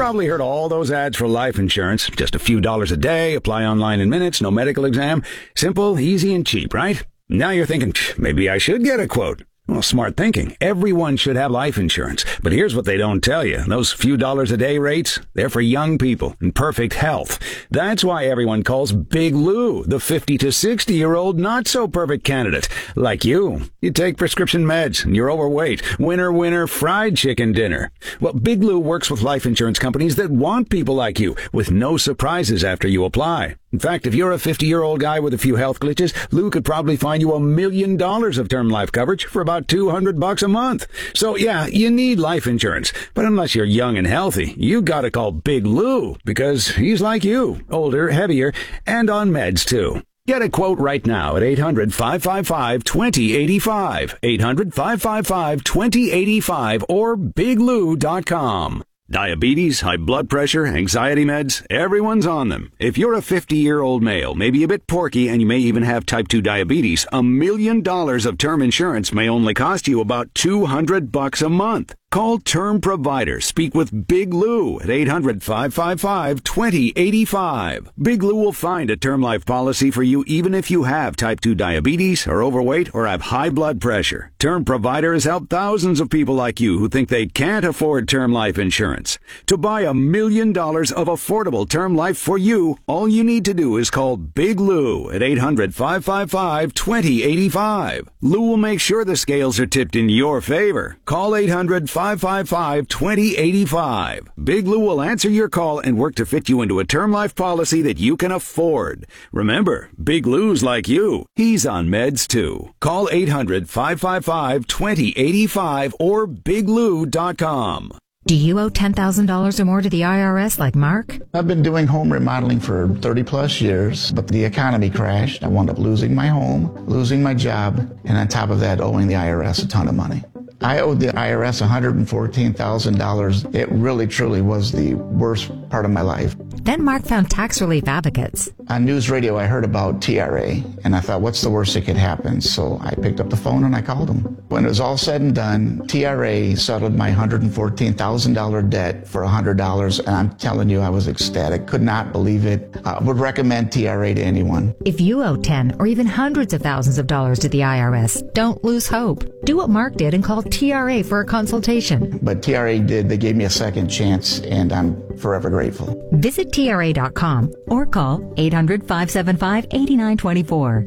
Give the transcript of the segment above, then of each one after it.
probably heard all those ads for life insurance. Just a few dollars a day, apply online in minutes, no medical exam. Simple, easy, and cheap, right? Now you're thinking, maybe I should get a quote. Well, smart thinking. Everyone should have life insurance. But here's what they don't tell you. Those few dollars a day rates, they're for young people in perfect health. That's why everyone calls Big Lou the 50 to 60-year-old not-so-perfect candidate. Like you. You take prescription meds and you're overweight. Winner, fried chicken dinner. Well, Big Lou works with life insurance companies that want people like you with no surprises after you apply. In fact, if you're a 50-year-old guy with a few health glitches, Lou could probably find you $1 million of term life coverage for about $200 a month. So yeah, you need life insurance. But unless you're young and healthy, you gotta call Big Lou because he's like you, older, heavier, and on meds too. Get a quote right now at 800-555-2085, 800-555-2085, or biglou.com. Diabetes, high blood pressure, anxiety meds, everyone's on them. If you're a 50-year-old male, maybe a bit porky, and you may even have type 2 diabetes, $1 million of term insurance may only cost you about $200 a month. Call Term Provider. Speak with Big Lou at 800-555-2085. Big Lou will find a term life policy for you even if you have type 2 diabetes, are overweight, or have high blood pressure. Term Provider has helped thousands of people like you who think they can't afford term life insurance. To buy $1 million of affordable term life for you, all you need to do is call Big Lou at 800-555-2085. Lou will make sure the scales are tipped in your favor. Call 800-555-2085. Big Lou will answer your call and work to fit you into a term life policy that you can afford. Remember, Big Lou's like you. He's on meds too. Call 800-555-2085 or biglou.com. Do you owe $10,000 or more to the IRS like Mark? I've been doing home remodeling for 30 plus years, but the economy crashed. I wound up losing my home, losing my job, and on top of that, owing the IRS a ton of money. I owed the IRS $114,000. It really, truly was the worst part of my life. Then Mark found Tax Relief Advocates. On news radio, I heard about TRA, and I thought, what's the worst that could happen? So I picked up the phone and I called them. When it was all said and done, TRA settled my $114,000 debt for $100, and I'm telling you, I was ecstatic. Could not believe it. I would recommend TRA to anyone. If you owe 10 or even hundreds of thousands of dollars to the IRS, don't lose hope. Do what Mark did and call TRA for a consultation. But TRA did. They gave me a second chance, and I'm forever grateful. Visit TRA.com or call 800-575-8924.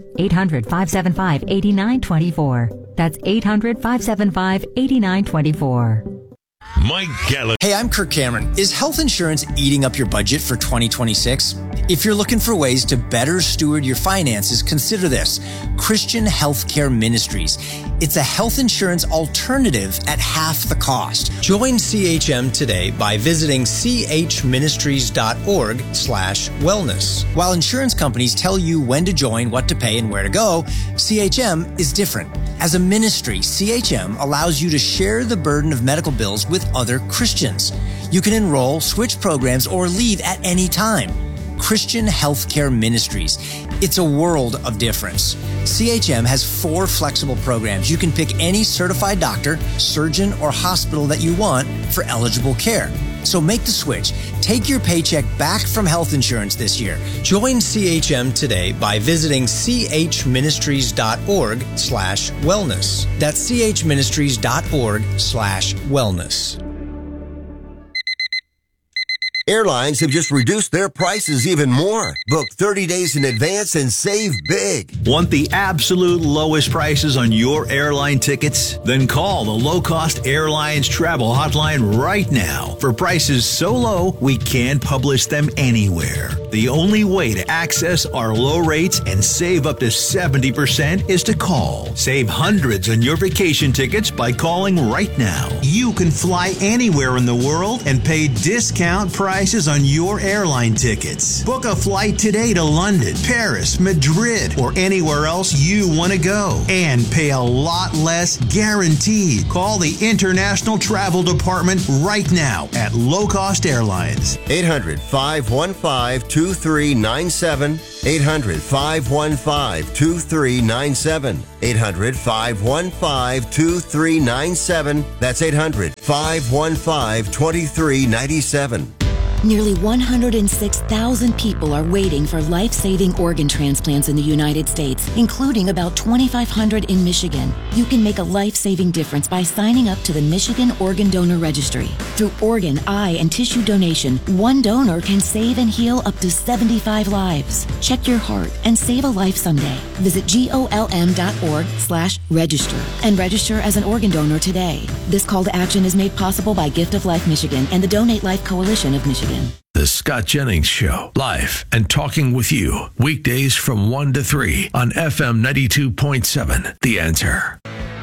800-575-8924. That's 800-575-8924. Mike Gallagher. Hey, I'm Kirk Cameron. Is health insurance eating up your budget for 2026? If you're looking for ways to better steward your finances, consider this: Christian Healthcare Ministries. It's a health insurance alternative at half the cost. Join CHM today by visiting chministries.org/wellness. While insurance companies tell you when to join, what to pay, and where to go, CHM is different. As a ministry, CHM allows you to share the burden of medical bills with other Christians. You can enroll, switch programs, or leave at any time. Christian Healthcare Ministries. It's a world of difference. CHM has 4 flexible programs. You can pick any certified doctor, surgeon, or hospital that you want for eligible care. So make the switch. Take your paycheck back from health insurance this year. Join CHM today by visiting chministries.org/wellness. That's chministries.org/wellness. Airlines have just reduced their prices even more. Book 30 days in advance and save big. Want the absolute lowest prices on your airline tickets? Then call the Low Cost Airlines Travel Hotline right now. For prices so low, we can't publish them anywhere. The only way to access our low rates and save up to 70% is to call. Save hundreds on your vacation tickets by calling right now. You can fly anywhere in the world and pay discount prices on your airline tickets. Book a flight today to London, Paris, Madrid, or anywhere else you want to go. And pay a lot less guaranteed. Call the International Travel Department right now at Low Cost Airlines. 800-515-2397. 800-515-2397. 800-515-2397. That's 800-515-2397. Nearly 106,000 people are waiting for life-saving organ transplants in the United States, including about 2,500 in Michigan. You can make a life-saving difference by signing up to the Michigan Organ Donor Registry. Through organ, eye, and tissue donation, one donor can save and heal up to 75 lives. Check your heart and save a life someday. Visit golm.org/register and register as an organ donor today. This call to action is made possible by Gift of Life Michigan and the Donate Life Coalition of Michigan. The Scott Jennings Show, live and talking with you, weekdays from 1 to 3 on FM 92.7, The Answer.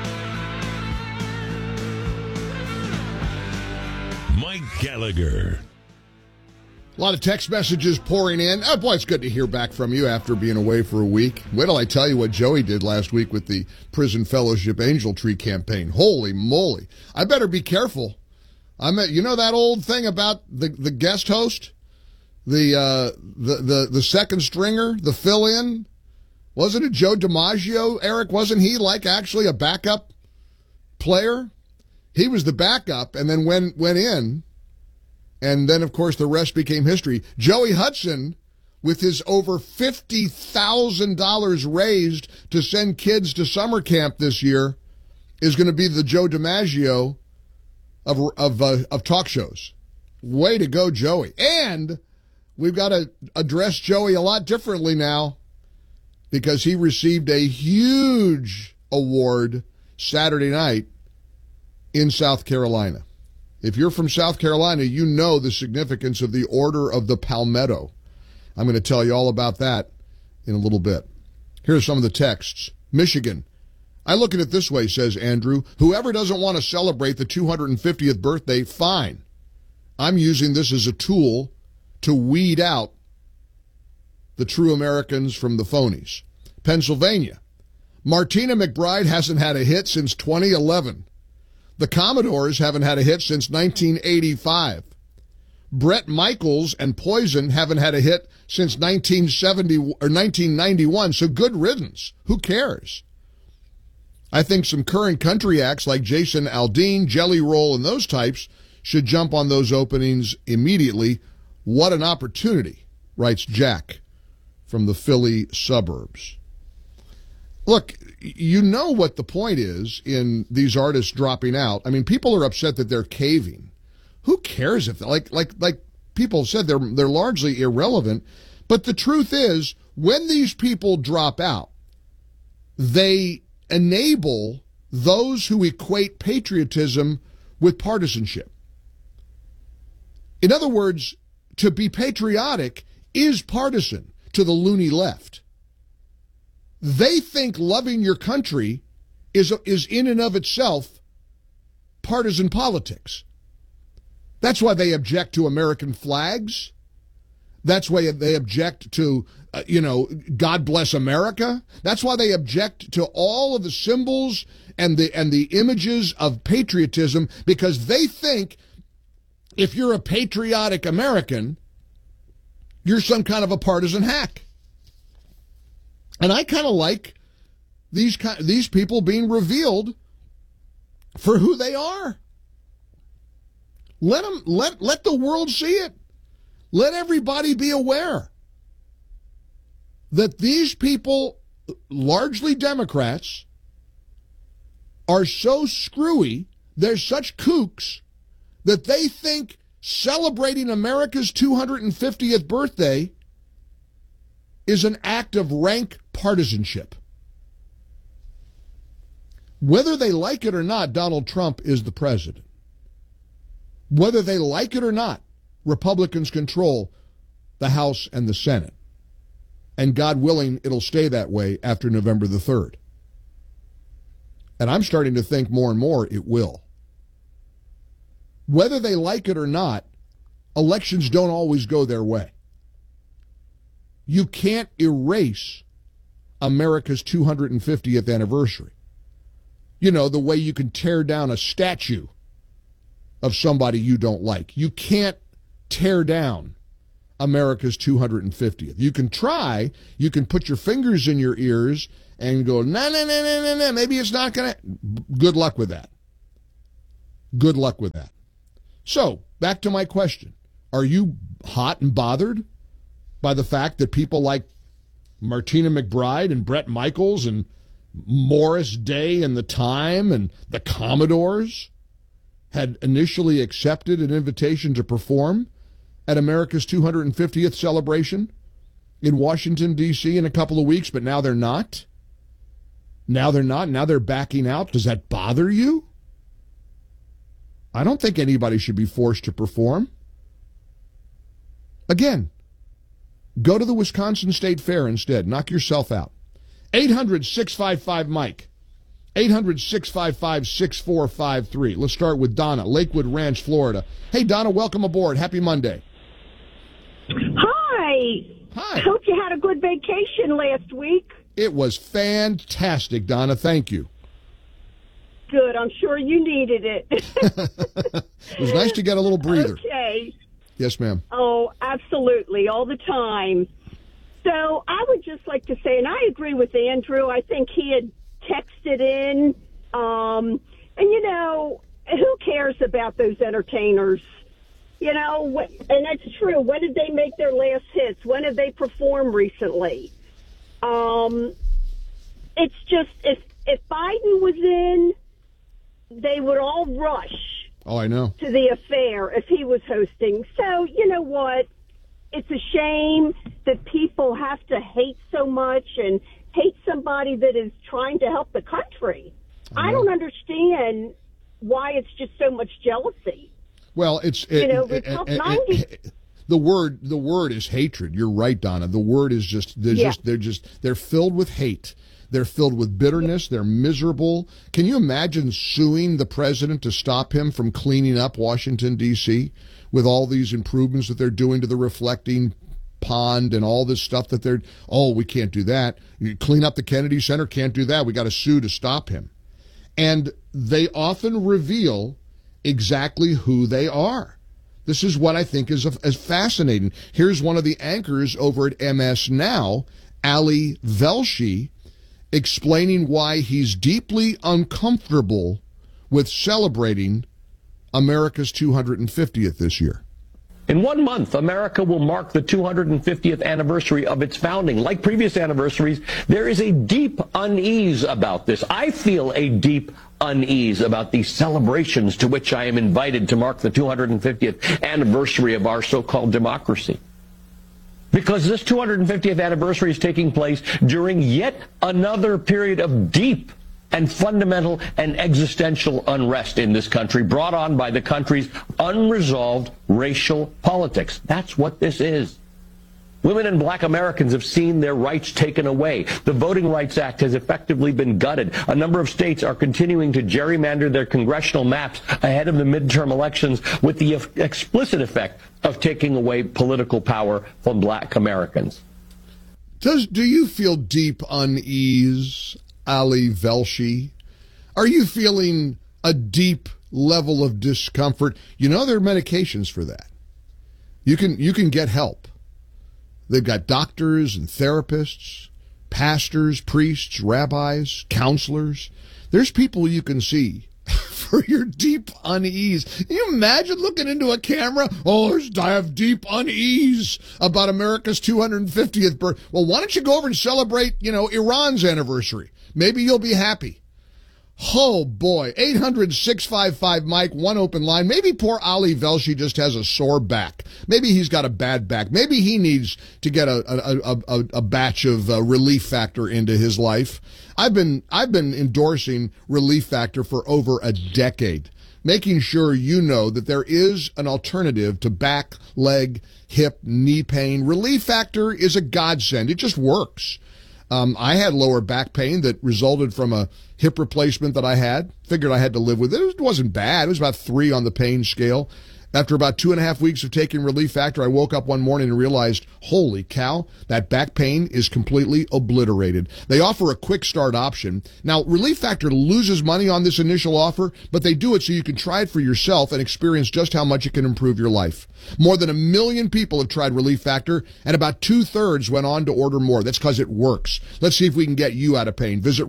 Mike Gallagher. A lot of text messages pouring in. Oh, boy, it's good to hear back from you after being away for a week. Wait till I tell you what Joey did last week with the Prison Fellowship Angel Tree campaign. Holy moly. I better be careful. You know that old thing about the guest host? The second stringer, the fill-in? Wasn't it Joe DiMaggio, Eric? Wasn't he like actually a backup player? He was the backup and then went in. And then, of course, the rest became history. Joey Hudson, with his over $50,000 raised to send kids to summer camp this year, is going to be the Joe DiMaggio of talk shows. Way to go, Joey. And we've got to address Joey a lot differently now because he received a huge award Saturday night in South Carolina. If you're from South Carolina, you know the significance of the Order of the Palmetto. I'm going to tell you all about that in a little bit. Here's some of the texts. Michigan. I look at it this way, says Andrew. Whoever doesn't want to celebrate the 250th birthday, fine. I'm using this as a tool to weed out the true Americans from the phonies. Pennsylvania. Martina McBride hasn't had a hit since 2011. The Commodores haven't had a hit since 1985. Bret Michaels and Poison haven't had a hit since 1970 or 1991, so good riddance. Who cares? I think some current country acts like Jason Aldean, Jelly Roll, and those types should jump on those openings immediately. What an opportunity, writes Jack from the Philly suburbs. Look, you know what the point is in these artists dropping out. I mean, people are upset that they're caving. Who cares if, like people said, they're largely irrelevant. But the truth is, when these people drop out, they enable those who equate patriotism with partisanship. In other words, to be patriotic is partisan to the loony left. They think loving your country is in and of itself partisan politics. That's why they object to American flags. That's why they object to, God bless America. That's why they object to all of the symbols and the images of patriotism, because they think if you're a patriotic American, you're some kind of a partisan hack. And I kind of like these people being revealed for who they are. Let the world see it. Let everybody be aware that these people, largely Democrats, are so screwy, they're such kooks, that they think celebrating America's 250th birthday is an act of rank partisanship. Whether they like it or not, Donald Trump is the president. Whether they like it or not, Republicans control the House and the Senate. And God willing, it'll stay that way after November the 3rd. And I'm starting to think more and more it will. Whether they like it or not, elections don't always go their way. You can't erase America's 250th anniversary. You know, the way you can tear down a statue of somebody you don't like. You can't tear down America's 250th. You can try. You can put your fingers in your ears and go, no, maybe it's not going to. Good luck with that. Good luck with that. So, back to my question. Are you hot and bothered by the fact that people like Martina McBride and Bret Michaels and Morris Day and The Time and the Commodores had initially accepted an invitation to perform at America's 250th celebration in Washington, D.C. in a couple of weeks, but now they're not? Now they're not? Now they're backing out? Does that bother you? I don't think anybody should be forced to perform. Again, go to the Wisconsin State Fair instead. Knock yourself out. 800-655-MIKE. 800-655-6453. Let's start with Donna, Lakewood Ranch, Florida. Hey, Donna, welcome aboard. Happy Monday. Hi. Hi. Hope you had a good vacation last week. It was fantastic, Donna. Thank you. Good. I'm sure you needed it. It was nice to get a little breather. Okay. Yes, ma'am. Oh, absolutely. All the time. So I would just like to say, and I agree with Andrew, I think he had texted in, and, you know, who cares about those entertainers? You know, and that's true. When did they make their last hits? When did they perform recently? It's just, if Biden was in, they would all rush. Oh, I know. To the affair if he was hosting. So, you know what? It's a shame that people have to hate so much and hate somebody that is trying to help the country. I don't understand why it's just so much jealousy. Well, the word is hatred. You're right, Donna. The word is they're filled with hate. They're filled with bitterness. They're miserable. Can you imagine suing the president to stop him from cleaning up Washington, D.C., with all these improvements that they're doing to the reflecting pond and all this stuff that we can't do that. You clean up the Kennedy Center, can't do that. We got to sue to stop him. And they often reveal exactly who they are. This is what I think is fascinating. Here's one of the anchors over at MS Now, Ali Velshi, explaining why he's deeply uncomfortable with celebrating America's 250th this year. In 1 month, America will mark the 250th anniversary of its founding. Like previous anniversaries, there is a deep unease about this. I feel a deep unease about these celebrations to which I am invited to mark the 250th anniversary of our so-called democracy. Because this 250th anniversary is taking place during yet another period of deep and fundamental and existential unrest in this country, brought on by the country's unresolved racial politics. That's what this is. Women and black Americans have seen their rights taken away. The Voting Rights Act has effectively been gutted. A number of states are continuing to gerrymander their congressional maps ahead of the midterm elections with the explicit effect of taking away political power from black Americans. Do you feel deep unease, Ali Velshi? Are you feeling a deep level of discomfort? You know there are medications for that. You can get help. They've got doctors and therapists, pastors, priests, rabbis, counselors. There's people you can see for your deep unease. Can you imagine looking into a camera? Oh, I have deep unease about America's 250th birthday. Well, why don't you go over and celebrate, Iran's anniversary? Maybe you'll be happy. Oh, boy. 800-655-MIKE, one open line. Maybe poor Ali Velshi just has a sore back. Maybe he's got a bad back. Maybe he needs to get a batch of Relief Factor into his life. I've been endorsing Relief Factor for over a decade, making sure you know that there is an alternative to back, leg, hip, knee pain. Relief Factor is a godsend. It just works. I had lower back pain that resulted from a hip replacement that I had. Figured I had to live with it. It wasn't bad. It was about 3 on the pain scale. After about 2.5 weeks of taking Relief Factor, I woke up one morning and realized, holy cow, that back pain is completely obliterated. They offer a quick start option. Now, Relief Factor loses money on this initial offer, but they do it so you can try it for yourself and experience just how much it can improve your life. More than 1 million people have tried Relief Factor, and about 2/3 went on to order more. That's because it works. Let's see if we can get you out of pain. Visit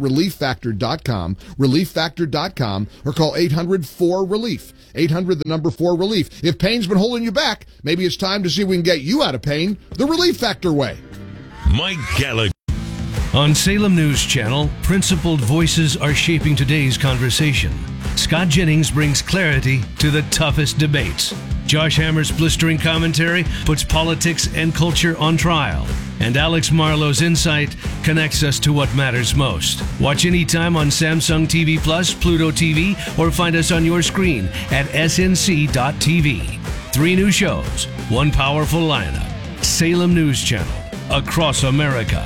ReliefFactor.com, ReliefFactor.com, or call 800-4-RELIEF. 800, the number 4-RELIEF. If pain's been holding you back, maybe it's time to see if we can get you out of pain the Relief Factor way. Mike Gallagher. On Salem News Channel, principled voices are shaping today's conversation. Scott Jennings brings clarity to the toughest debates. Josh Hammer's blistering commentary puts politics and culture on trial. And Alex Marlowe's insight connects us to what matters most. Watch anytime on Samsung TV Plus, Pluto TV, or find us on your screen at snc.tv. 3 new shows, 1 powerful lineup. Salem News Channel, across America.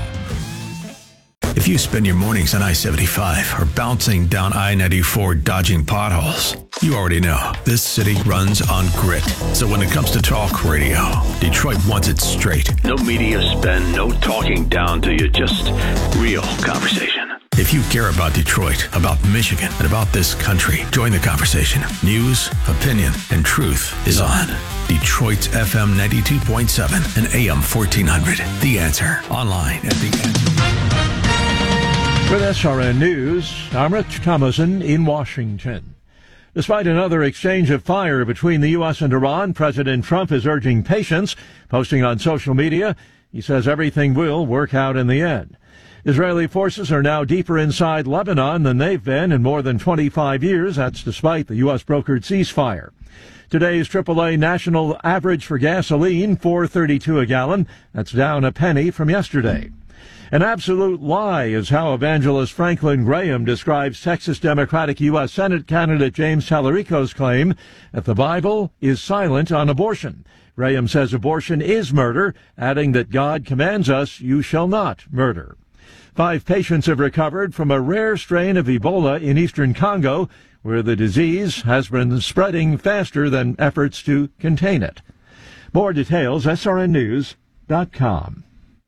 If you spend your mornings on I-75 or bouncing down I-94 dodging potholes, you already know this city runs on grit. So when it comes to talk radio, Detroit wants it straight. No media spin, no talking down to you, just real conversation. If you care about Detroit, about Michigan, and about this country, join the conversation. News, opinion, and truth is on. Detroit's FM 92.7 and AM 1400. The Answer. Online at The Answer. With SRN News, I'm Rich Thomason in Washington. Despite another exchange of fire between the U.S. and Iran, President Trump is urging patience. Posting on social media, he says everything will work out in the end. Israeli forces are now deeper inside Lebanon than they've been in more than 25 years. That's despite the U.S. brokered ceasefire. Today's AAA national average for gasoline, $4.32 a gallon. That's down a penny from yesterday. An absolute lie is how evangelist Franklin Graham describes Texas Democratic U.S. Senate candidate James Tallarico's claim that the Bible is silent on abortion. Graham says abortion is murder, adding that God commands us, you shall not murder. 5 patients have recovered from a rare strain of Ebola in eastern Congo, where the disease has been spreading faster than efforts to contain it. More details, srnnews.com.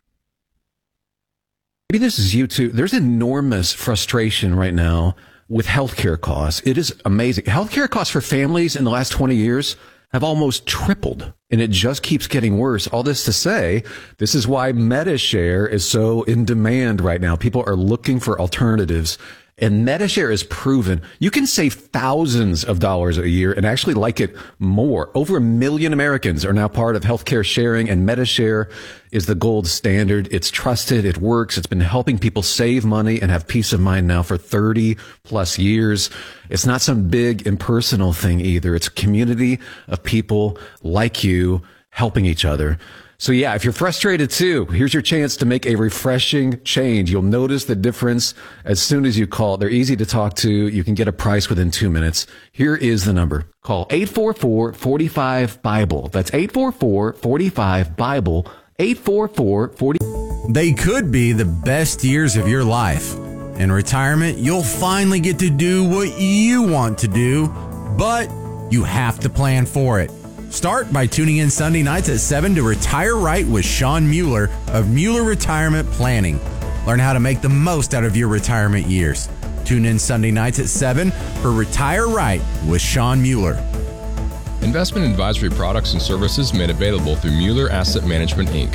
Maybe this is you too. There's enormous frustration right now with healthcare costs. It is amazing. Healthcare costs for families in the last 20 years have almost tripled, and it just keeps getting worse. All this to say, this is why MediShare is so in demand right now. People are looking for alternatives. And MediShare is proven you can save thousands of dollars a year and actually like it more. Over 1 million Americans are now part of healthcare sharing, and MediShare is the gold standard. It's trusted. It works. It's been helping people save money and have peace of mind now for 30 plus years. It's not some big impersonal thing either. It's a community of people like you helping each other. So yeah, if you're frustrated too, here's your chance to make a refreshing change. You'll notice the difference as soon as you call. They're easy to talk to. You can get a price within 2 minutes. Here is the number. Call 844-45-BIBLE. That's 844-45-BIBLE. 844-40. They could be the best years of your life. In retirement, you'll finally get to do what you want to do, but you have to plan for it. Start by tuning in Sunday nights at 7 to Retire Right with Sean Mueller of Mueller Retirement Planning. Learn how to make the most out of your retirement years. Tune in Sunday nights at 7 for Retire Right with Sean Mueller. Investment advisory products and services made available through Mueller Asset Management, Inc.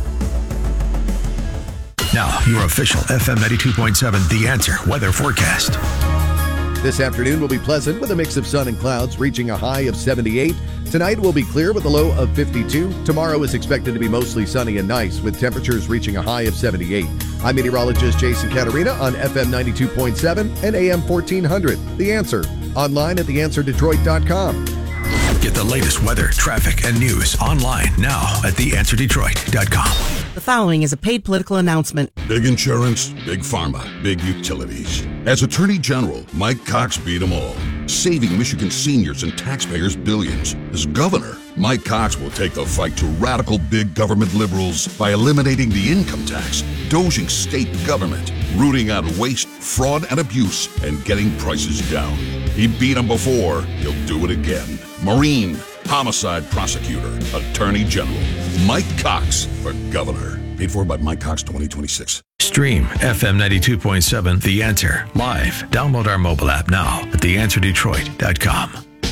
Now, your official FM 92.7 The Answer weather forecast. This afternoon will be pleasant with a mix of sun and clouds, reaching a high of 78. Tonight will be clear with a low of 52. Tomorrow is expected to be mostly sunny and nice, with temperatures reaching a high of 78. I'm meteorologist Jason Caterina on FM 92.7 and AM 1400. The Answer. Online at theanswerdetroit.com. Get the latest weather, traffic, and news online now at theanswerdetroit.com. The following is a paid political announcement. Big insurance, big pharma, big utilities. As Attorney General, Mike Cox beat them all, saving Michigan seniors and taxpayers billions. As governor, Mike Cox will take the fight to radical big government liberals by eliminating the income tax, dozing state government, rooting out waste, fraud, and abuse, and getting prices down. He beat them before. He'll do it again. Marine, homicide prosecutor, Attorney General, Mike Cox for governor. Paid for by Mike Cox 2026. Stream FM 92.7 The Answer live. Download our mobile app now at theanswerdetroit.com.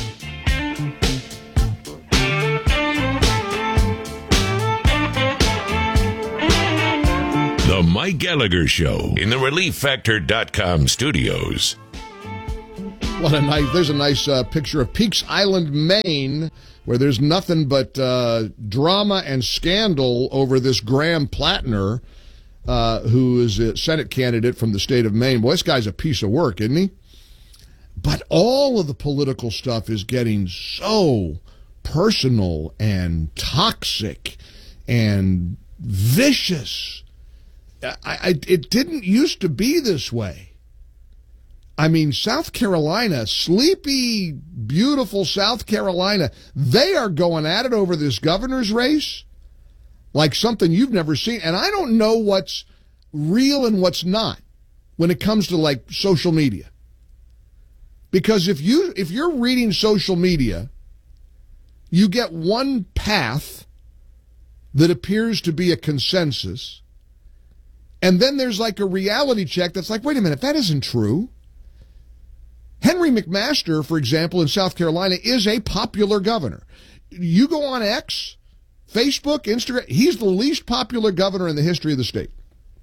The Mike Gallagher Show in the ReliefFactor.com studios. There's a nice picture of Peaks Island, Maine, where there's nothing but drama and scandal over this Graham Plattner, who is a Senate candidate from the state of Maine. Boy, this guy's a piece of work, isn't he? But all of the political stuff is getting so personal and toxic and vicious. It didn't used to be this way. I mean, South Carolina, sleepy, beautiful South Carolina, they are going at it over this governor's race like something you've never seen. And I don't know what's real and what's not when it comes to, like, social media. Because if you're reading social media, you get one path that appears to be a consensus, and then there's like a reality check that's like, wait a minute, that isn't true. Henry McMaster, for example, in South Carolina, is a popular governor. You go on X, Facebook, Instagram, he's the least popular governor in the history of the state.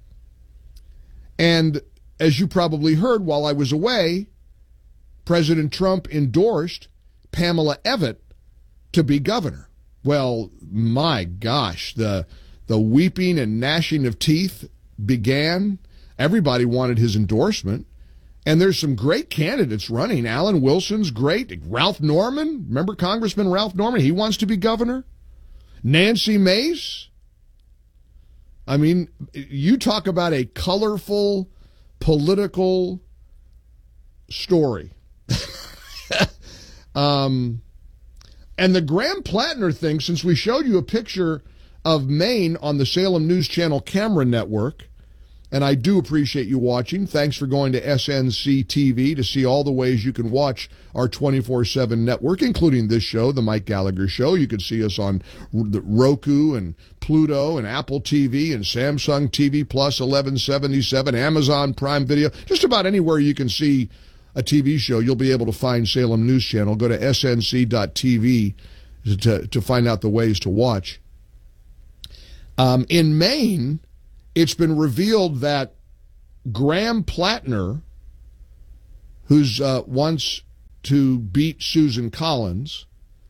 And as you probably heard while I was away, President Trump endorsed Pamela Evett to be governor. Well, my gosh, the weeping and gnashing of teeth began. Everybody wanted his endorsement. And there's some great candidates running. Alan Wilson's great. Ralph Norman, remember Congressman Ralph Norman? He wants to be governor. Nancy Mace. I mean, you talk about a colorful political story. And the Graham Plattner thing, since we showed you a picture of Maine on the Salem News Channel camera network, and I do appreciate you watching. Thanks for going to SNC TV to see all the ways you can watch our 24/7 network, including this show, The Mike Gallagher Show. You can see us on Roku and Pluto and Apple TV and Samsung TV Plus 1177, Amazon Prime Video. Just about anywhere you can see a TV show, you'll be able to find Salem News Channel. Go to snc.tv to find out the ways to watch. In Maine, it's been revealed that Graham Plattner, who's wants to beat Susan Collins,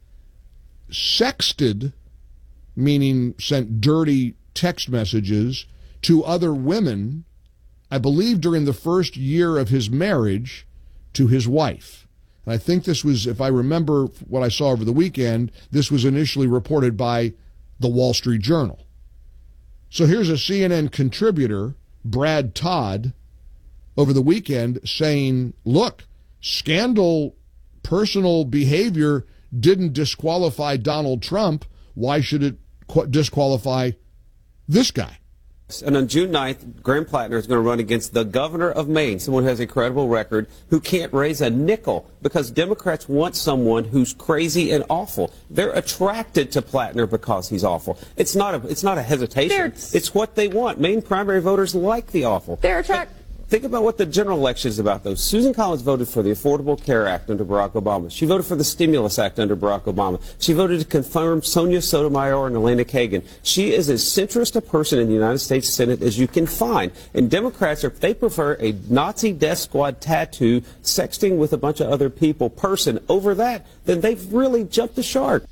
sexted, meaning sent dirty text messages to other women, I believe during the first year of his marriage, to his wife. And I think this was, if I remember what I saw over the weekend, this was initially reported by the Wall Street Journal. So here's a CNN contributor, Brad Todd, over the weekend saying, look, scandal, personal behavior didn't disqualify Donald Trump. Why should it disqualify this guy? And on June 9th, Graham Plattner is going to run against the governor of Maine, someone who has a credible record, who can't raise a nickel because Democrats want someone who's crazy and awful. They're attracted to Plattner because he's awful. It's not a hesitation. It's what they want. Maine primary voters like the awful. They're attracted. Think about what the general election is about, though. Susan Collins voted for the Affordable Care Act under Barack Obama. She voted for the Stimulus Act under Barack Obama. She voted to confirm Sonia Sotomayor and Elena Kagan. She is as centrist a person in the United States Senate as you can find. And Democrats, if they prefer a Nazi death squad tattoo, sexting with a bunch of other people person over that, then they've really jumped the shark.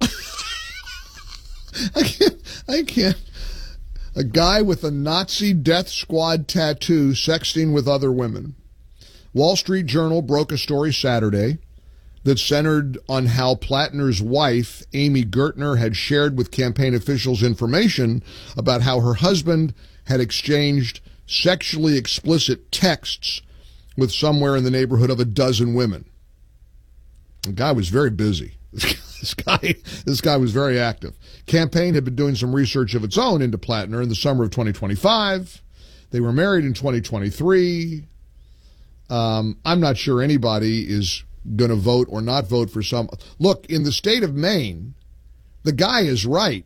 I can't. A guy with a Nazi death squad tattoo sexting with other women. Wall Street Journal broke a story Saturday that centered on how Plattner's wife, Amy Gertner, had shared with campaign officials information about how her husband had exchanged sexually explicit texts with somewhere in the neighborhood of a dozen women. The guy was very busy. This guy was very active. Campaign had been doing some research of its own into Plattner in the summer of 2025. They were married in 2023. I'm not sure anybody is going to vote or not vote for some. Look, in the state of Maine, the guy is right.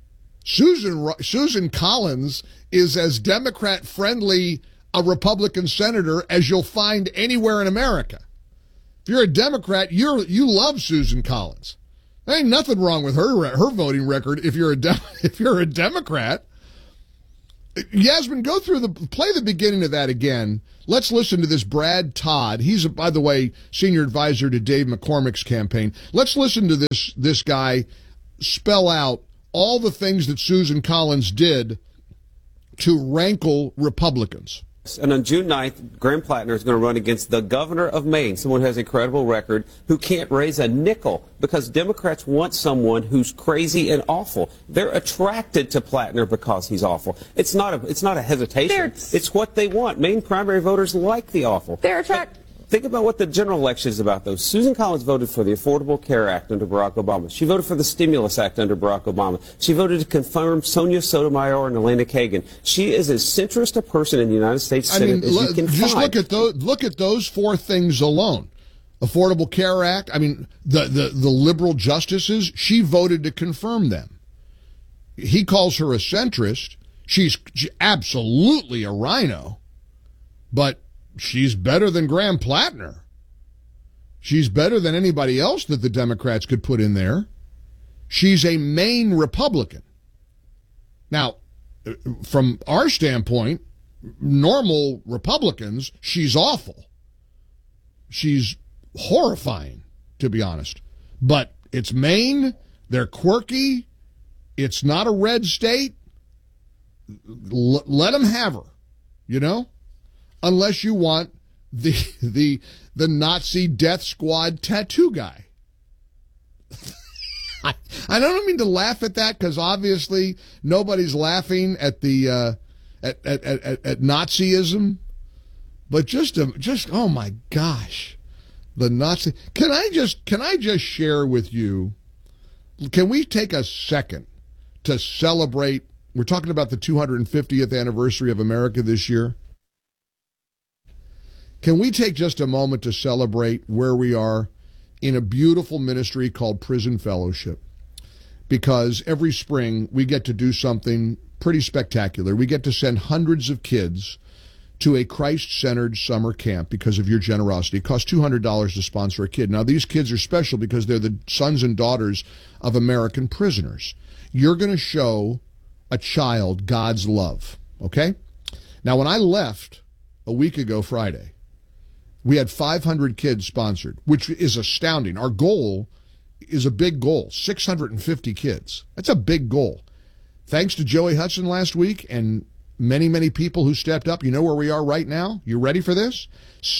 Susan Collins is as Democrat-friendly a Republican senator as you'll find anywhere in America. If you're a Democrat, you love Susan Collins. There ain't nothing wrong with her voting record if you're a Democrat. Yasmin, play the beginning of that again. Let's listen to this Brad Todd. He's, by the way, senior advisor to Dave McCormick's campaign. Let's listen to this guy spell out all the things that Susan Collins did to rankle Republicans. And on June 9th, Graham Plattner is going to run against the governor of Maine, someone who has a credible record, who can't raise a nickel because Democrats want someone who's crazy and awful. They're attracted to Plattner because he's awful. It's not a hesitation. It's what they want. Maine primary voters like the awful. They're attracted. Think about what the general election is about, though. Susan Collins voted for the Affordable Care Act under Barack Obama. She voted for the Stimulus Act under Barack Obama. She voted to confirm Sonia Sotomayor and Elena Kagan. She is as centrist a person in the United States Senate as you can just find. Look at those four things alone. Affordable Care Act, the liberal justices, she voted to confirm them. He calls her a centrist. She's absolutely a rhino, but she's better than Graham Plattner. She's better than anybody else that the Democrats could put in there. She's a Maine Republican. Now, from our standpoint, normal Republicans, she's awful. She's horrifying, to be honest. But it's Maine. They're quirky. It's not a red state. Let them have her, you know? Unless you want the Nazi death squad tattoo guy. I don't mean to laugh at that because obviously nobody's laughing at the at Nazism, but just oh my gosh, the Nazi. Can I just share with you? Can we take a second to celebrate? We're talking about the 250th anniversary of America this year. Can we take just a moment to celebrate where we are in a beautiful ministry called Prison Fellowship? Because every spring we get to do something pretty spectacular. We get to send hundreds of kids to a Christ-centered summer camp because of your generosity. It costs $200 to sponsor a kid. Now, these kids are special because they're the sons and daughters of American prisoners. You're going to show a child God's love, okay? Now, when I left a week ago Friday, we had 500 kids sponsored, which is astounding. Our goal is a big goal, 650 kids. That's a big goal. Thanks to Joey Hudson last week and many, many people who stepped up. You know where we are right now? You ready for this?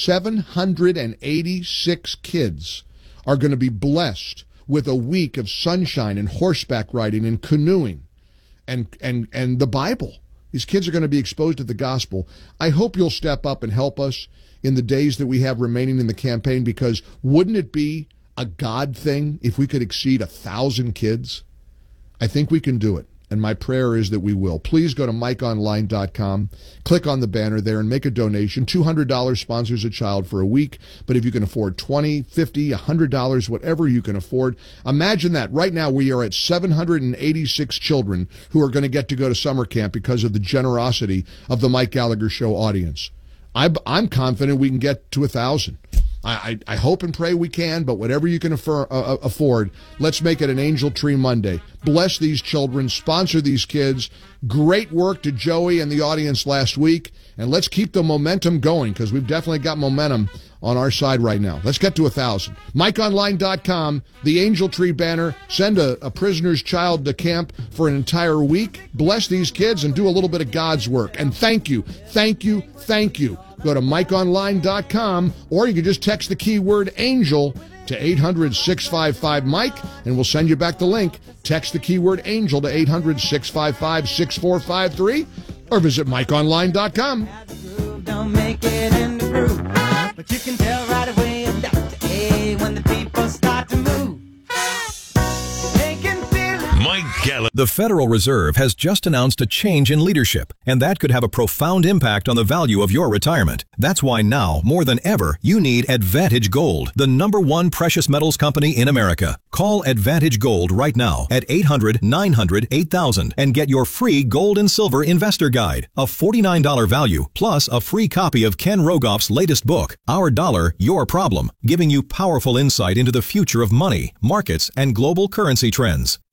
786 kids are going to be blessed with a week of sunshine and horseback riding and canoeing and the Bible. These kids are going to be exposed to the gospel. I hope you'll step up and help us in the days that we have remaining in the campaign, because wouldn't it be a God thing if we could exceed 1,000 kids? I think we can do it, and my prayer is that we will. Please go to MikeOnline.com, click on the banner there, and make a donation. $200 sponsors a child for a week, but if you can afford $20, $50, $100, whatever you can afford, imagine that. Right now we are at 786 children who are going to get to go to summer camp because of the generosity of the Mike Gallagher Show audience. I'm confident we can get to 1,000. I hope and pray we can, but whatever you can afford, let's make it an Angel Tree Monday. Bless these children, sponsor these kids. Great work to Joey and the audience last week, and let's keep the momentum going, because we've definitely got momentum on our side right now. Let's get to 1,000. MikeOnline.com, the Angel Tree banner. Send a prisoner's child to camp for an entire week. Bless these kids and do a little bit of God's work. And thank you, thank you, thank you. Go to MikeOnline.com, or you can just text the keyword ANGEL to 800-655-MIKE, and we'll send you back the link. Text the keyword ANGEL to 800-655-6453, or visit MikeOnline.com. Don't make it in the groove, but you can tell right away I'm Dr. A when the people start to move. Mike Gallagher. The Federal Reserve has just announced a change in leadership, and that could have a profound impact on the value of your retirement. That's why now, more than ever, you need Advantage Gold, the #1 precious metals company in America. Call Advantage Gold right now at 800-900-8000 and get your free gold and silver investor guide, a $49 value, plus a free copy of Ken Rogoff's latest book, Our Dollar, Your Problem, giving you powerful insight into the future of money, markets, and global currency trends.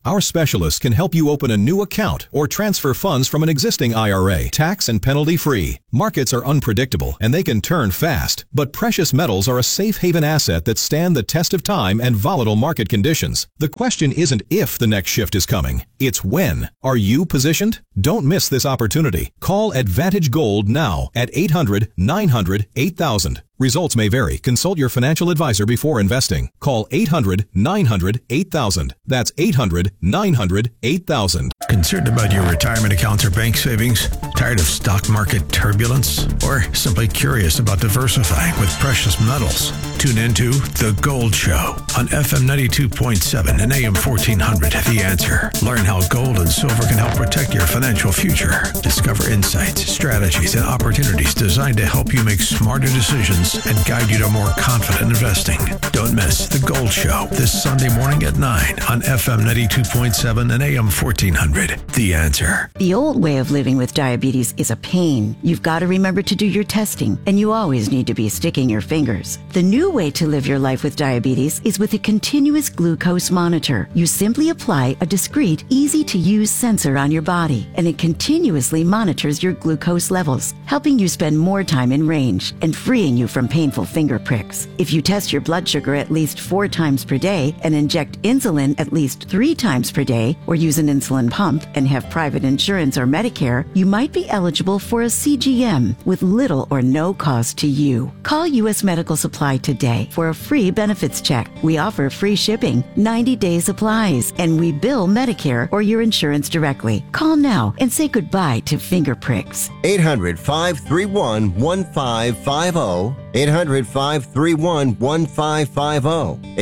Our specialists can help you open a new account or transfer funds from an existing IRA, tax and penalty free. Markets are unpredictable and they can turn fast, but precious metals are a safe haven asset that stand the test of time and volatile market conditions. The question isn't if the next shift is coming, it's when. Are you positioned? Don't miss this opportunity. Call Advantage Gold now at 800-900-8000. Results may vary. Consult your financial advisor before investing. Call 800-900-8000. That's 800-900-8000. Concerned about your retirement accounts or bank savings? Tired of stock market turbulence? Or simply curious about diversifying with precious metals? Tune into The Gold Show on FM 92.7 and AM 1400. The Answer. Learn how gold and silver can help protect your financial future. Discover insights, strategies, and opportunities designed to help you make smarter decisions and guide you to more confident investing. Don't miss The Gold Show this Sunday morning at 9 on FM 92.7 and AM 1400. The Answer. The old way of living with diabetes is a pain. You've got to remember to do your testing, and you always need to be sticking your fingers. The new way to live your life with diabetes is with a continuous glucose monitor. You simply apply a discreet, easy-to-use sensor on your body, and it continuously monitors your glucose levels, helping you spend more time in range and freeing you from painful finger pricks. If you test your blood sugar at least 4 times per day and inject insulin at least 3 times per day, or use an insulin pump and have private insurance or Medicare, you might be eligible for a CGM with little or no cost to you. Call U.S. Medical Supply today for a free benefits check. We offer free shipping, 90-day supplies, and we bill Medicare or your insurance directly. Call now and say goodbye to finger pricks. 800-531-1550. 800-531-1550.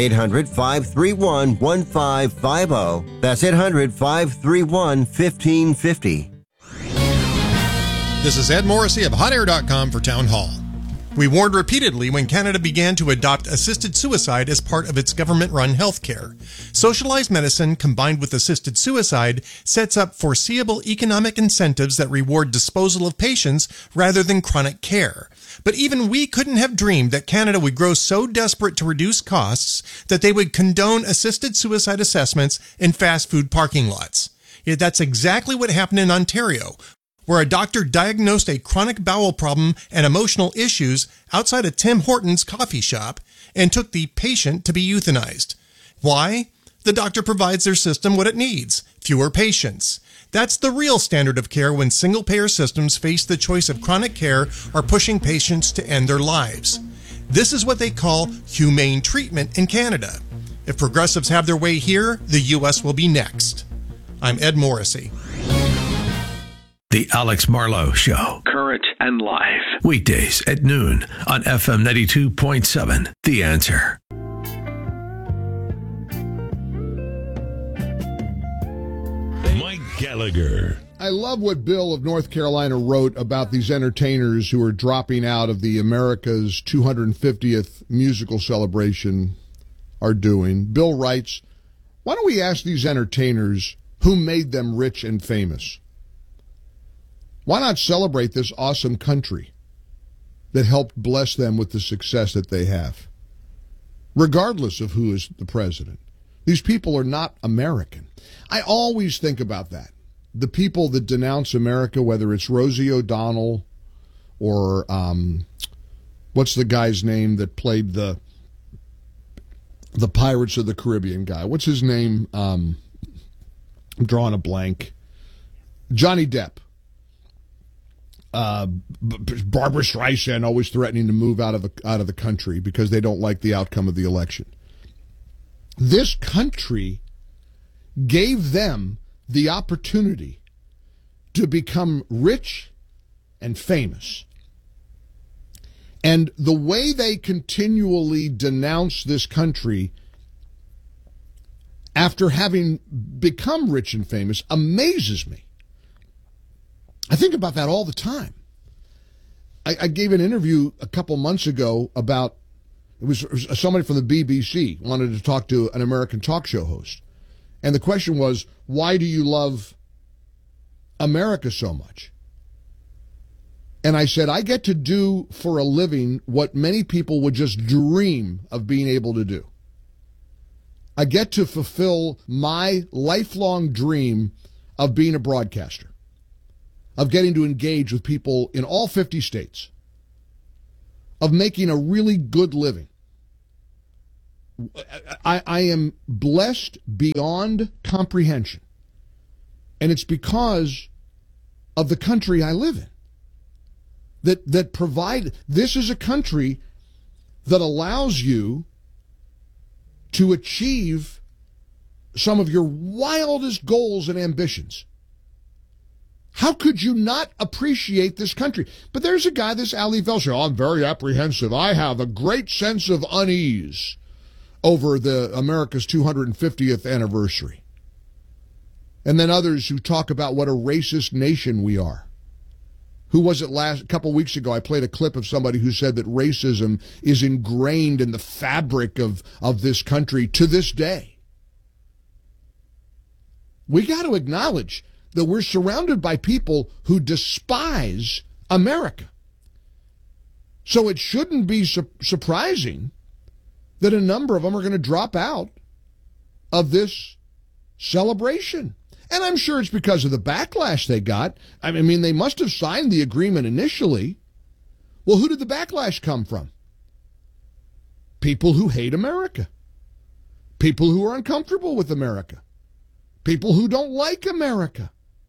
800-531-1550. That's 800-531-1550. This is Ed Morrissey of HotAir.com for Town Hall. We warned repeatedly when Canada began to adopt assisted suicide as part of its government-run healthcare. Socialized medicine combined with assisted suicide sets up foreseeable economic incentives that reward disposal of patients rather than chronic care. But even we couldn't have dreamed that Canada would grow so desperate to reduce costs that they would condone assisted suicide assessments in fast food parking lots. Yet that's exactly what happened in Ontario, where a doctor diagnosed a chronic bowel problem and emotional issues outside of Tim Hortons coffee shop and took the patient to be euthanized. Why? The doctor provides their system what it needs: fewer patients. That's the real standard of care when single-payer systems face the choice of chronic care or pushing patients to end their lives. This is what they call humane treatment in Canada. If progressives have their way here, the U.S. will be next. I'm Ed Morrissey. The Alex Marlowe Show. Current and live. Weekdays at noon on FM 92.7. The Answer. Mike Gallagher. I love what Bill of North Carolina wrote about these entertainers who are dropping out of the America's 250th musical celebration are doing. Bill writes, why don't we ask these entertainers who made them rich and famous? Why not celebrate this awesome country that helped bless them with the success that they have, regardless of who is the president? These people are not American. I always think about that. The people that denounce America, whether it's Rosie O'Donnell or what's the guy's name that played the Pirates of the Caribbean guy? What's his name? I'm drawing a blank. Johnny Depp. Barbara Streisand always threatening to move out of the country because they don't like the outcome of the election. This country gave them the opportunity to become rich and famous. And the way they continually denounce this country after having become rich and famous amazes me. I think about that all the time. I gave an interview a couple months ago about, it was somebody from the BBC wanted to talk to an American talk show host. And the question was, why do you love America so much? And I said, I get to do for a living what many people would just dream of being able to do. I get to fulfill my lifelong dream of being a broadcaster, of getting to engage with people in all 50 states, of making a really good living. I am blessed beyond comprehension. And it's because of the country I live in. That provide, this is a country that allows you to achieve some of your wildest goals and ambitions. How could you not appreciate this country? But there's a guy, this Ali Velshi, I'm very apprehensive. I have a great sense of unease over the America's 250th anniversary. And then others who talk about what a racist nation we are. Who was it a couple weeks ago? I played a clip of somebody who said that racism is ingrained in the fabric of this country to this day. We got to acknowledge that we're surrounded by people who despise America. So it shouldn't be surprising that a number of them are going to drop out of this celebration. And I'm sure it's because of the backlash they got. I mean, they must have signed the agreement initially. Well, who did the backlash come from? People who hate America. People who are uncomfortable with America. People who don't like America.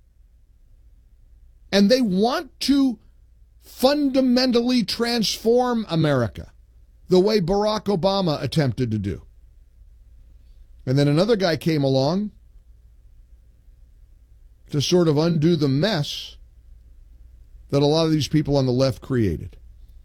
And they want to fundamentally transform America the way Barack Obama attempted to do. And then another guy came along to sort of undo the mess that a lot of these people on the left created.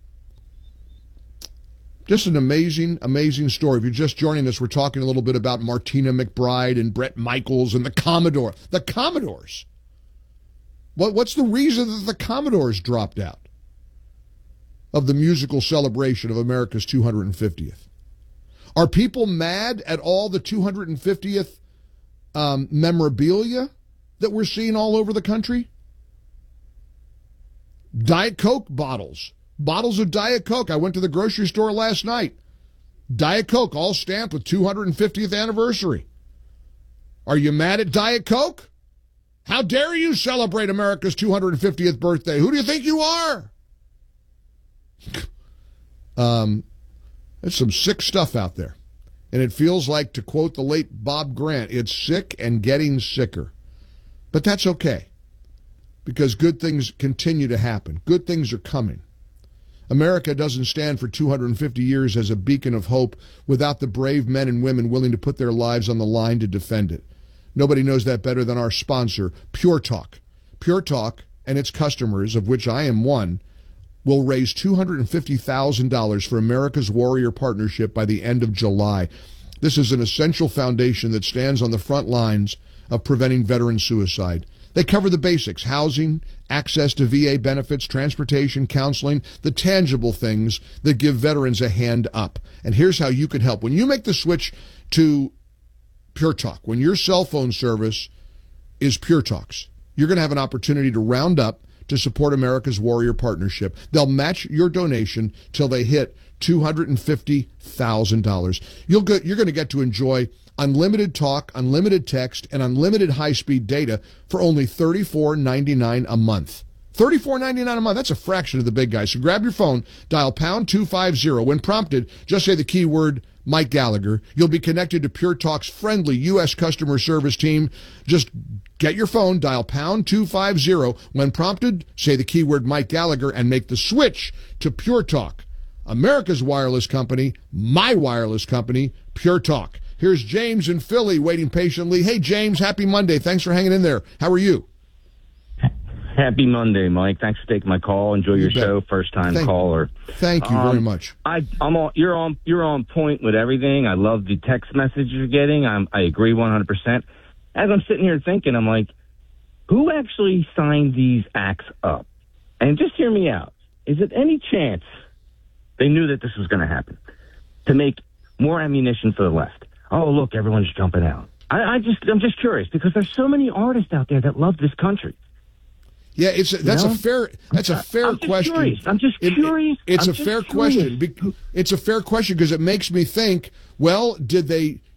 Just an amazing, amazing story. If you're just joining us, we're talking a little bit about Martina McBride and Bret Michaels and the Commodore. The Commodores. What's the reason that the Commodores dropped out of the musical celebration of America's 250th? Are people mad at all the 250th memorabilia that we're seeing all over the country? Diet Coke bottles. Bottles of Diet Coke. I went to the grocery store last night. Diet Coke, all stamped with 250th anniversary. Are you mad at Diet Coke? How dare you celebrate America's 250th birthday? Who do you think you are? There's some sick stuff out there. And it feels like, to quote the late Bob Grant, it's sick and getting sicker. But that's okay, because good things continue to happen. Good things are coming. America doesn't stand for 250 years as a beacon of hope without the brave men and women willing to put their lives on the line to defend it. Nobody knows that better than our sponsor, Pure Talk. Pure Talk and its customers, of which I am one, will raise $250,000 for America's Warrior Partnership by the end of July. This is an essential foundation that stands on the front lines of preventing veteran suicide. They cover the basics: housing, access to VA benefits, transportation, counseling, the tangible things that give veterans a hand up. And here's how you can help. When you make the switch to Pure Talk, when your cell phone service is Pure Talk's, you're going to have an opportunity to round up to support America's Warrior Partnership. They'll match your donation till they hit $250,000. You're going to get to enjoy unlimited talk, unlimited text, and unlimited high-speed data for only $34.99 a month. $34.99 a month. That's a fraction of the big guys. So grab your phone, dial pound 250. When prompted, just say the keyword Mike Gallagher. You'll be connected to Pure Talk's friendly U.S. customer service team. Just get your phone, dial pound 250. When prompted, say the keyword Mike Gallagher and make the switch to Pure Talk. America's wireless company, my wireless company, Pure Talk. Here's James in Philly waiting patiently. Hey, James, happy Monday. Thanks for hanging in there. How are you? Happy Monday, Mike. Thanks for taking my call. Enjoy your show. First time caller. Thank you very much. You're on point with everything. I love the text message you're getting. I agree 100%. As I'm sitting here thinking, I'm like, who actually signed these acts up? And just hear me out. Is it any chance they knew that this was going to happen, to make more ammunition for the left? Oh, look, everyone's jumping out. I'm just curious, because there's so many artists out there that love this country. Yeah, that's a fair question. I'm just curious. It's a fair question. It's a fair question because it makes me think, well, did they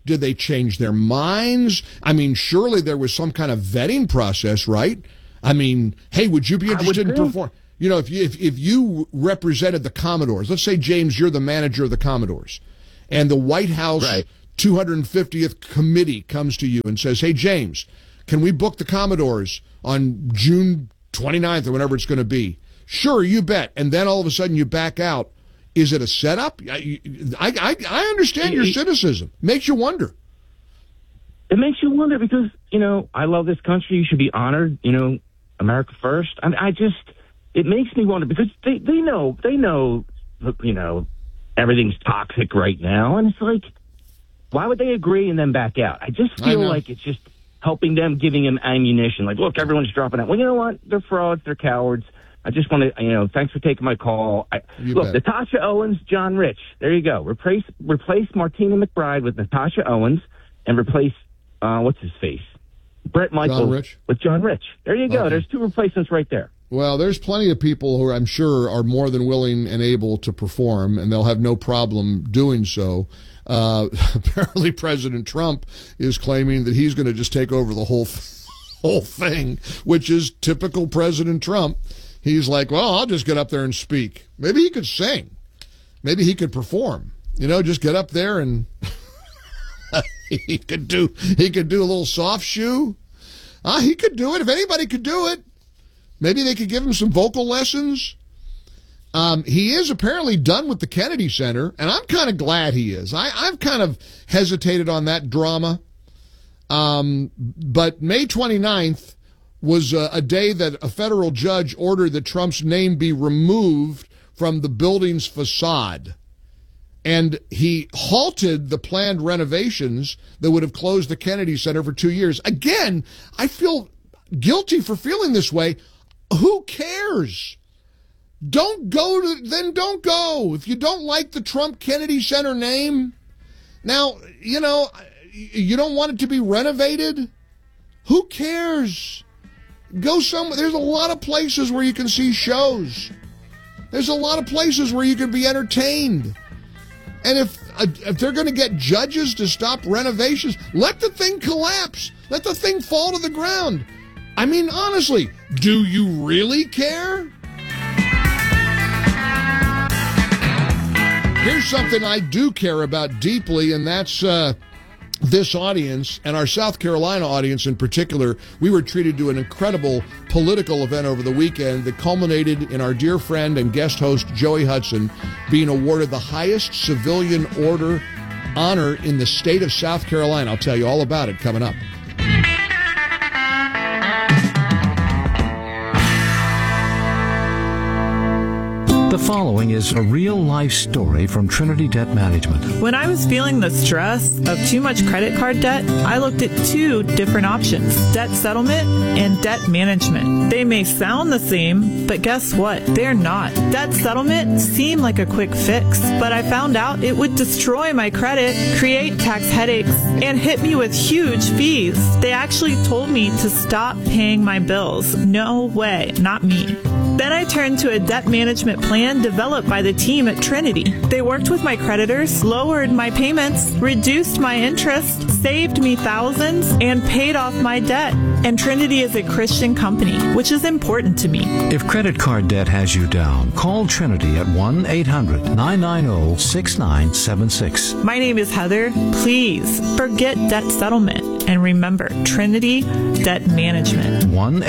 Did they change their minds? I mean, surely there was some kind of vetting process, right? I mean, hey, would you be interested in performing? You know, if you represented the Commodores, let's say, James, you're the manager of the Commodores, and the White House 250th committee comes to you and says, hey, James, can we book the Commodores on June 29th or whenever it's going to be? Sure, you bet. And then all of a sudden you back out. Is it a setup? I understand your cynicism. Makes you wonder. It makes you wonder because, you know, I love this country. You should be honored. You know, America first. It makes me wonder because they know, you know, everything's toxic right now. And it's like, why would they agree and then back out? I just feel like it's just helping them, giving them ammunition. Like, look, everyone's dropping out. Well, you know what? They're frauds. They're cowards. I just want to, you know, thanks for taking my call. Look, Natasha Owens, John Rich. There you go. Replace Martina McBride with Natasha Owens and replace, what's his face? Brett Michaels with John Rich. There you go. Okay. There's two replacements right there. Well, there's plenty of people who I'm sure are more than willing and able to perform, and they'll have no problem doing so. Apparently, President Trump is claiming that he's going to just take over the whole thing, which is typical President Trump. He's like, well, I'll just get up there and speak. Maybe he could sing. Maybe he could perform. You know, just get up there and he could do a little soft shoe. He could do it. If anybody could do it, maybe they could give him some vocal lessons. He is apparently done with the Kennedy Center, and I'm kind of glad he is. I've kind of hesitated on that drama. But May 29th was a day that a federal judge ordered that Trump's name be removed from the building's facade. And he halted the planned renovations that would have closed the Kennedy Center for 2 years. Again, I feel guilty for feeling this way. Who cares? Don't go, then don't go. If you don't like the Trump Kennedy Center name, now, you know, you don't want it to be renovated. Who cares? Go somewhere. There's a lot of places where you can see shows. There's a lot of places where you can be entertained. And if they're going to get judges to stop renovations, let the thing collapse. Let the thing fall to the ground. I mean, honestly, do you really care? Here's something I do care about deeply, and that's this audience and our South Carolina audience in particular. We were treated to an incredible political event over the weekend that culminated in our dear friend and guest host Joey Hudson being awarded the highest civilian order honor in the state of South Carolina. I'll tell you all about it coming up. The following is a real-life story from Trinity Debt Management. When I was feeling the stress of too much credit card debt, I looked at two different options: debt settlement and debt management. They may sound the same, but guess what? They're not. Debt settlement seemed like a quick fix, but I found out it would destroy my credit, create tax headaches, and hit me with huge fees. They actually told me to stop paying my bills. No way, not me. Then I turned to a debt management plan developed by the team at Trinity. They worked with my creditors, lowered my payments, reduced my interest, saved me thousands, and paid off my debt. And Trinity is a Christian company, which is important to me. If credit card debt has you down, call Trinity at 1-800-990-6976. My name is Heather. Please forget debt settlement. And remember, Trinity Debt Management.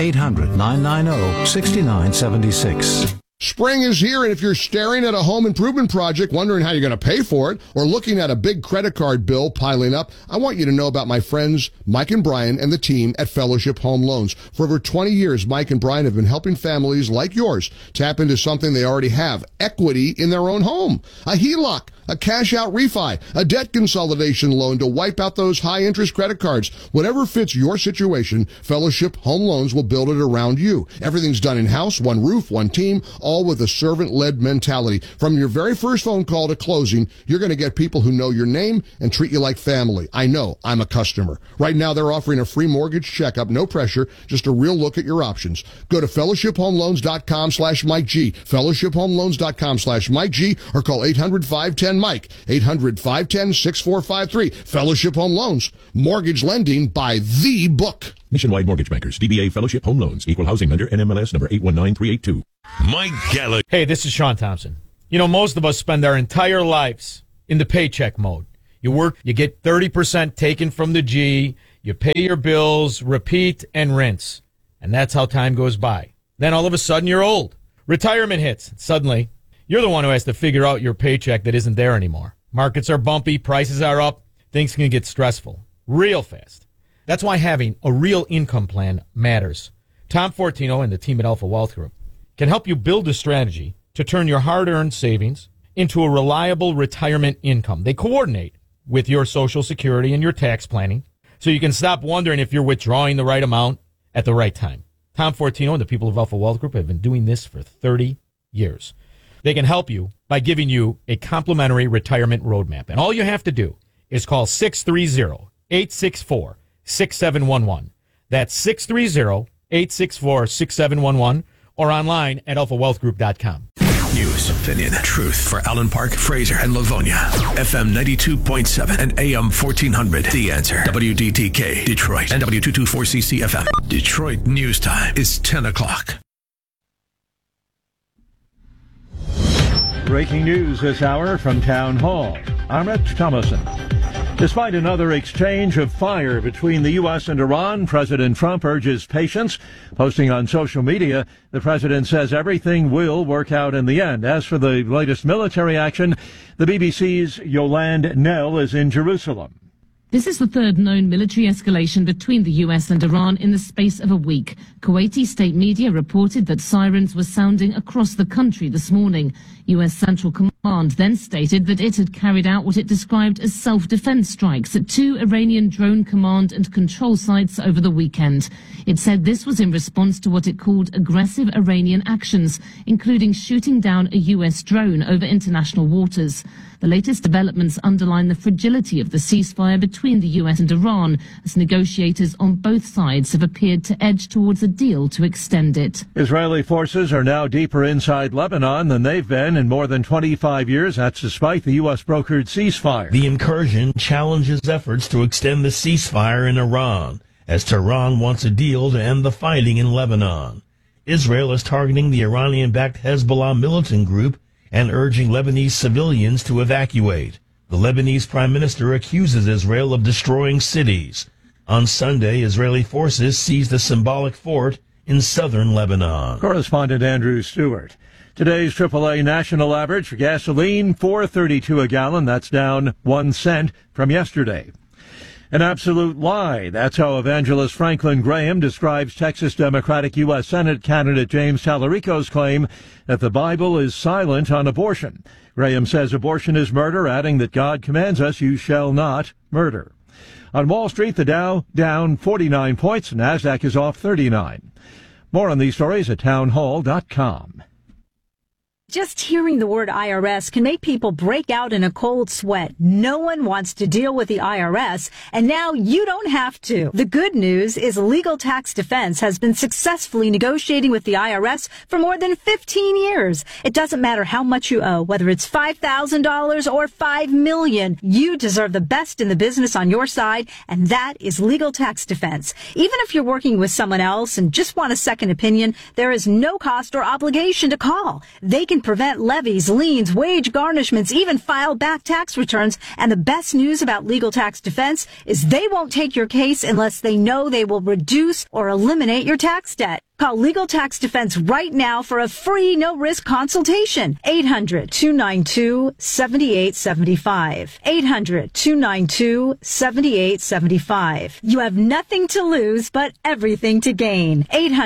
1-800-990-6976. Spring is here, and if you're staring at a home improvement project, wondering how you're going to pay for it, or looking at a big credit card bill piling up, I want you to know about my friends Mike and Brian and the team at Fellowship Home Loans. For over 20 years, Mike and Brian have been helping families like yours tap into something they already have: equity in their own home. A HELOC, a cash-out refi, a debt consolidation loan to wipe out those high-interest credit cards. Whatever fits your situation, Fellowship Home Loans will build it around you. Everything's done in-house, one roof, one team, all with a servant-led mentality. From your very first phone call to closing, you're going to get people who know your name and treat you like family. I know. I'm a customer. Right now, they're offering a free mortgage checkup. No pressure, just a real look at your options. Go to fellowshiphomeloans.com/Mike G, fellowshiphomeloans.com/Mike G, or call 800-510 Mike, 800-510-6453. Fellowship Home Loans, mortgage lending by the book. Nationwide Mortgage Bankers, DBA Fellowship Home Loans, Equal Housing Lender, NMLS number 819382. Mike Gallagher. Hey, this is Sean Thompson. You know, most of us spend our entire lives in the paycheck mode. You work, you get 30% taken from the G, you pay your bills, repeat and rinse. And that's how time goes by. Then all of a sudden you're old. Retirement hits. Suddenly, you're the one who has to figure out your paycheck that isn't there anymore. Markets are bumpy, prices are up, things can get stressful real fast. That's why having a real income plan matters. Tom Fortino and the team at Alpha Wealth Group can help you build a strategy to turn your hard-earned savings into a reliable retirement income. They coordinate with your Social Security and your tax planning so you can stop wondering if you're withdrawing the right amount at the right time. Tom Fortino and the people of Alpha Wealth Group have been doing this for 30 years. They can help you by giving you a complimentary retirement roadmap. And all you have to do is call 630-864-6711. That's 630-864-6711 or online at alphawealthgroup.com. News, opinion, truth for Allen Park, Fraser, and Livonia. FM 92.7 and AM 1400. The Answer. WDTK, Detroit, and W224CC FM. Detroit News Time is 10 o'clock. Breaking news this hour from Town Hall. I'm Rich Thomason. Despite another exchange of fire between the U.S. and Iran, President Trump urges patience. Posting on social media, the president says everything will work out in the end. As for the latest military action, the BBC's Yolande Knell is in Jerusalem. This is the third known military escalation between the U.S. and Iran in the space of a week. Kuwaiti state media reported that sirens were sounding across the country this morning. U.S. Central Command then stated that it had carried out what it described as self-defense strikes at 2 Iranian drone command and control sites over the weekend. It said this was in response to what it called aggressive Iranian actions, including shooting down a U.S. drone over international waters. The latest developments underline the fragility of the ceasefire between the U.S. and Iran, as negotiators on both sides have appeared to edge towards a deal to extend it. Israeli forces are now deeper inside Lebanon than they've been in more than 25 years. That's despite the U.S.-brokered ceasefire. The incursion challenges efforts to extend the ceasefire in Iran, as Tehran wants a deal to end the fighting in Lebanon. Israel is targeting the Iranian-backed Hezbollah militant group and urging Lebanese civilians to evacuate. The Lebanese prime minister accuses Israel of destroying cities. On Sunday, Israeli forces seized a symbolic fort in southern Lebanon. Correspondent Andrew Stewart. Today's AAA national average for gasoline, $4.32 a gallon. That's down 1 cent from yesterday. An absolute lie. That's how evangelist Franklin Graham describes Texas Democratic U.S. Senate candidate James Tallarico's claim that the Bible is silent on abortion. Graham says abortion is murder, adding that God commands us, you shall not murder. On Wall Street, the Dow down 49 points, NASDAQ is off 39. More on these stories at townhall.com. Just hearing the word IRS can make people break out in a cold sweat. No one wants to deal with the IRS, and now you don't have to. The good news is Legal Tax Defense has been successfully negotiating with the IRS for more than 15 years. It doesn't matter how much you owe, whether it's $5,000 or $5 million. You deserve the best in the business on your side, and that is Legal Tax Defense. Even if you're working with someone else and just want a second opinion, there is no cost or obligation to call. They can prevent levies, liens, wage garnishments, even file back tax returns. And the best news about Legal Tax Defense is they won't take your case unless they know they will reduce or eliminate your tax debt. Call Legal Tax Defense right now for a free, no-risk consultation. 800-292-7875. 800-292-7875. You have nothing to lose, but everything to gain.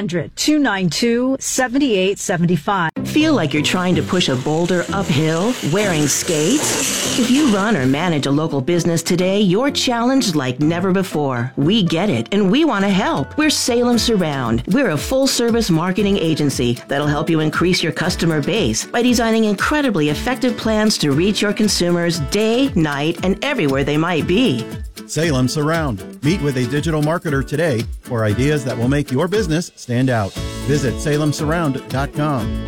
800-292-7875. Feel like you're trying to push a boulder uphill wearing skates? If you run or manage a local business today, you're challenged like never before. We get it, and we want to help. We're Salem Surround. We're a full-service marketing agency that'll help you increase your customer base by designing incredibly effective plans to reach your consumers day, night, and everywhere they might be. Salem Surround. Meet with a digital marketer today for ideas that will make your business stand out. Visit salemsurround.com.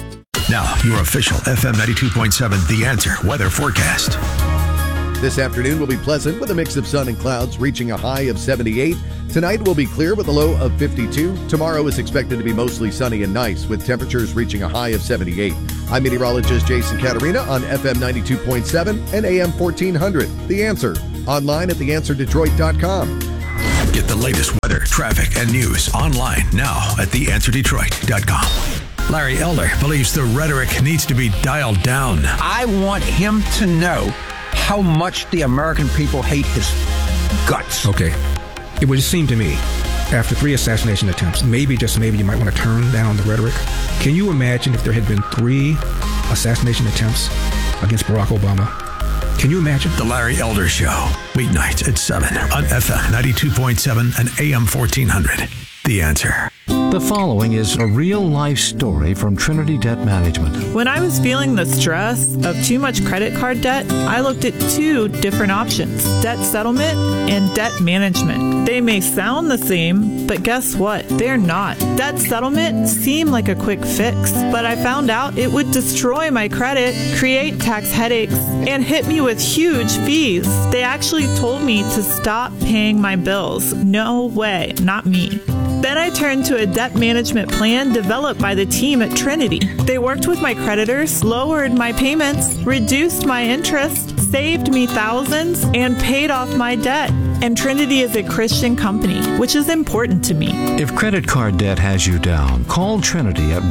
Now, your official FM 92.7 The Answer weather forecast. This afternoon will be pleasant with a mix of sun and clouds, reaching a high of 78. Tonight will be clear with a low of 52. Tomorrow is expected to be mostly sunny and nice, with temperatures reaching a high of 78. I'm meteorologist Jason Caterina on FM 92.7 and AM 1400. The Answer. Online at theanswerdetroit.com. Get the latest weather, traffic, and news online now at theanswerdetroit.com. Larry Elder believes the rhetoric needs to be dialed down. I want him to know how much the American people hate his guts. Okay. It would seem to me, after 3 assassination attempts, maybe, just maybe, you might want to turn down the rhetoric. Can you imagine if there had been 3 assassination attempts against Barack Obama? Can you imagine? The Larry Elder Show, weeknights at 7 on FM 92.7 and AM 1400. The Answer. The following is a real-life story from Trinity Debt Management. When I was feeling the stress of too much credit card debt, I looked at 2 different options: debt settlement and debt management. They may sound the same, but guess what? They're not. Debt settlement seemed like a quick fix, but I found out it would destroy my credit, create tax headaches, and hit me with huge fees. They actually told me to stop paying my bills. No way, not me. Then I turned to a debt management plan developed by the team at Trinity. They worked with my creditors, lowered my payments, reduced my interest, saved me thousands, and paid off my debt. And Trinity is a Christian company, which is important to me. If credit card debt has you down, call Trinity at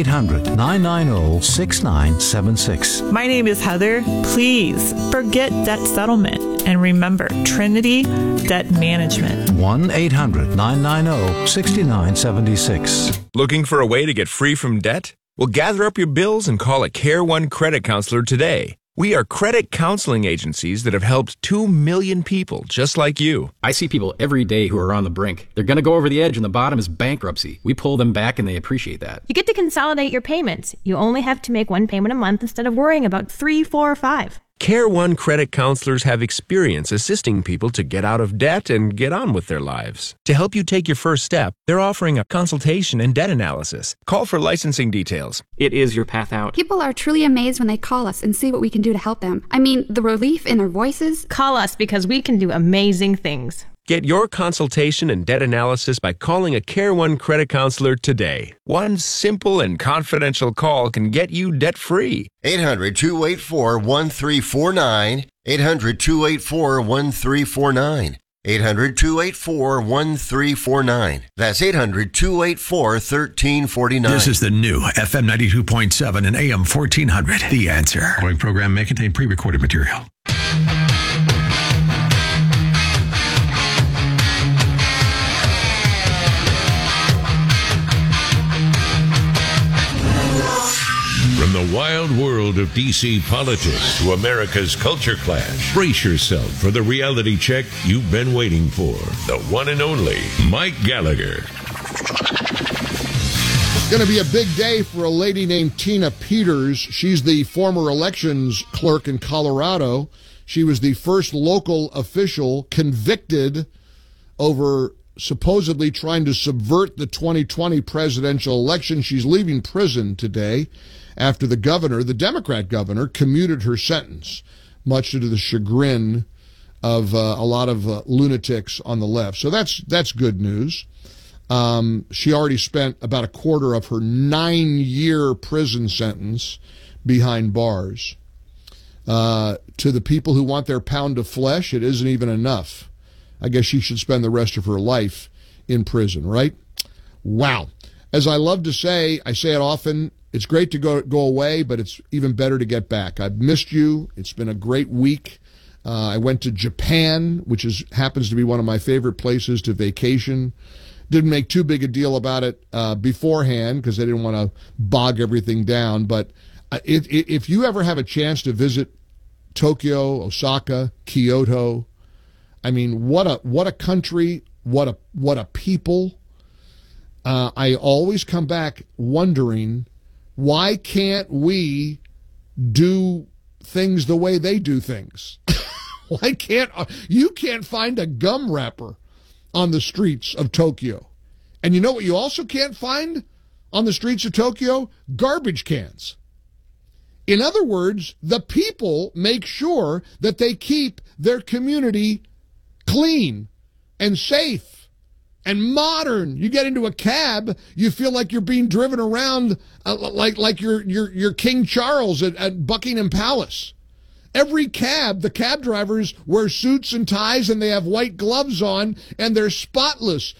1-800-990-6976. My name is Heather. Please forget debt settlement. And remember, Trinity Debt Management. 1-800-990-6976. Looking for a way to get free from debt? Well, gather up your bills and call a Care One credit counselor today. We are credit counseling agencies that have helped 2 million people just like you. I see people every day who are on the brink. They're going to go over the edge and the bottom is bankruptcy. We pull them back and they appreciate that. You get to consolidate your payments. You only have to make 1 payment a month instead of worrying about 3, 4, or 5. Care One credit counselors have experience assisting people to get out of debt and get on with their lives. To help you take your first step, they're offering a consultation and debt analysis. Call for licensing details. It is your path out. People are truly amazed when they call us and see what we can do to help them. I mean, the relief in their voices. Call us because we can do amazing things. Get your consultation and debt analysis by calling a Care One credit counselor today. One simple and confidential call can get you debt-free. 800-284-1349. 800-284-1349. 800-284-1349. That's 800-284-1349. This is the new FM 92.7 and AM 1400. The Answer. The following program may contain pre-recorded material. From the wild world of D.C. politics to America's culture clash, brace yourself for the reality check you've been waiting for. The one and only Mike Gallagher. Going to be a big day for a lady named Tina Peters. She's the former elections clerk in Colorado. She was the first local official convicted over supposedly trying to subvert the 2020 presidential election. She's leaving prison today after the governor, the Democrat governor, commuted her sentence, much to the chagrin of a lot of lunatics on the left. So that's good news. She already spent about a quarter of her 9-year prison sentence behind bars. To the people who want their pound of flesh, it isn't even enough. I guess she should spend the rest of her life in prison, right? Wow. As I love to say, I say it often, it's great to go away, but it's even better to get back. I've missed you. It's been a great week. I went to Japan, which happens to be one of my favorite places to vacation. Didn't make too big a deal about it beforehand because I didn't want to bog everything down. But if you ever have a chance to visit Tokyo, Osaka, Kyoto, I mean, what a country, what a people. I always come back wondering, why can't we do things the way they do things? Why can't you find a gum wrapper on the streets of Tokyo? And you know what you also can't find on the streets of Tokyo? Garbage cans. In other words, the people make sure that they keep their community clean and safe and modern. You get into a cab, you feel like you're being driven around like you're King Charles at Buckingham Palace. Every cab, the cab drivers wear suits and ties and they have white gloves on and they're spotless